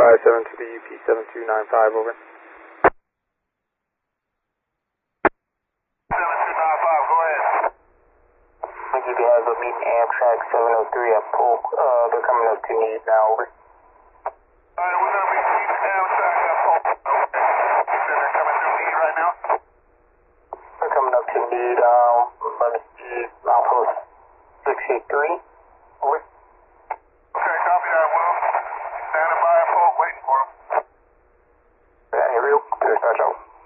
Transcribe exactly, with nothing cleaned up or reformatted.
five seven to the U P seven two nine five, over. seven two nine five, go ahead. Would you guys will meet Amtrak seven oh three at Polk? Uh, they're coming up to need now, over. Alright, we're going to be Amtrak at Polk. Okay. You said they're coming through need right now? They're coming up to need, um, let me see, Milepost six eight three, over.